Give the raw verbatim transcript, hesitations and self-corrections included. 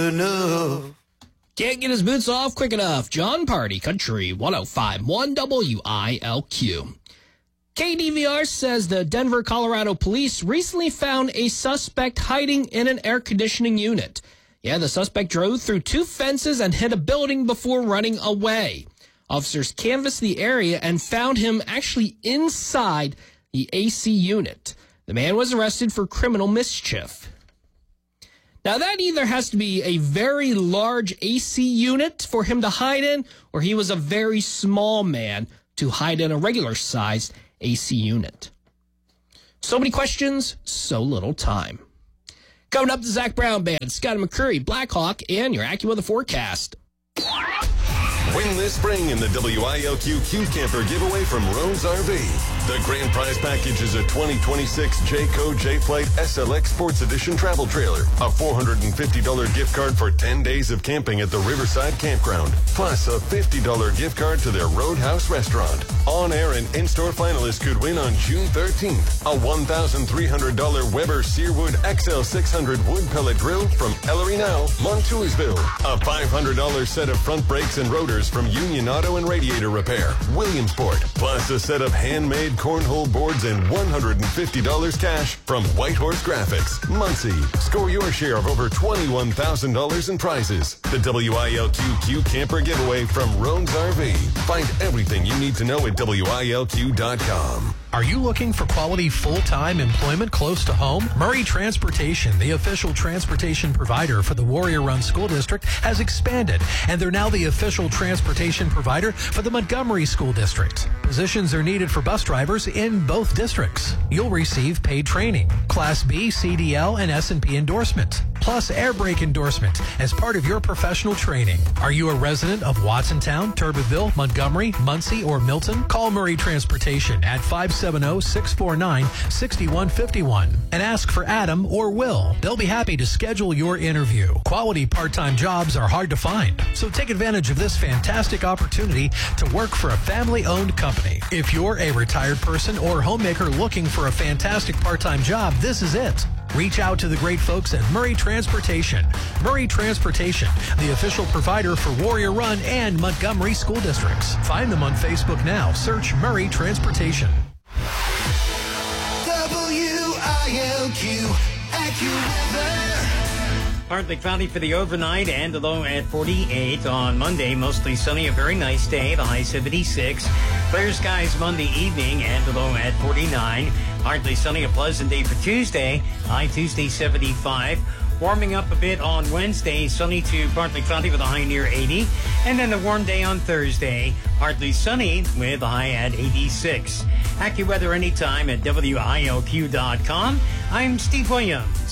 enough. Can't get his boots off quick enough. John Party, Country one oh five point one W I L Q. K D V R says the Denver, Colorado police recently found a suspect hiding in an air conditioning unit. Yeah, the suspect drove through two fences and hit a building before running away. Officers canvassed the area and found him actually inside the A C unit. The man was arrested for criminal mischief. Now, that either has to be a very large A C unit for him to hide in, or he was a very small man to hide in a regular-sized A C unit. So many questions, so little time. Coming up, the Zach Brown Band, Scott McCurry, Blackhawk, and your AccuWeather forecast. Win this spring in the W I L Q Q Camper giveaway from Rhodes R V. The grand prize package is a twenty twenty-six Jayco J-Flight S L X Sports Edition travel trailer, a four hundred fifty dollars gift card for ten days of camping at the Riverside Campground, plus a fifty dollars gift card to their Roadhouse restaurant. On-air and in-store finalists could win on June thirteenth a one thousand three hundred dollars Weber Searwood X L six hundred wood pellet grill from Ellery Now, Montoursville, a five hundred dollars set of front brakes and rotors from Union Auto and Radiator Repair, Williamsport, plus a set of handmade cornhole boards and one hundred fifty dollars cash from Whitehorse Graphics, Muncie. Score your share of over twenty-one thousand dollars in prizes. The W I L Q Q Camper giveaway from Rhodes R V. Find everything you need to know at W I L Q dot com. Are you looking for quality full-time employment close to home? Murray Transportation, the official transportation provider for the Warrior Run School District, has expanded, and they're now the official transportation provider for the Montgomery School District. Positions are needed for bus drivers in both districts. You'll receive paid training, Class B, C D L, and S and P endorsement, plus air brake endorsement as part of your professional training. Are you a resident of Watsontown, Turbeville, Montgomery, Muncie, or Milton? Call Murray Transportation at five seven zero, six four nine, six one five one and ask for Adam or Will. They'll be happy to schedule your interview. Quality part-time jobs are hard to find, so take advantage of this fantastic opportunity to work for a family-owned company. If you're a retired person or homemaker looking for a fantastic part-time job, this is it. Reach out to the great folks at Murray Transportation. Murray Transportation, the official provider for Warrior Run and Montgomery School Districts. Find them on Facebook now. Search Murray Transportation. W I L Q AccuWeather. Partly cloudy for the overnight and a low at forty-eight. On Monday, mostly sunny, a very nice day, the high seventy-six. Clear skies Monday evening and a low at forty-nine. Partly sunny, a pleasant day for Tuesday, high Tuesday seventy-five. Warming up a bit on Wednesday, sunny to partly cloudy with a high near eighty. And then a warm day on Thursday, partly sunny with a high at eighty-six. AccuWeather anytime at W I L Q dot com. I'm Steve Williams.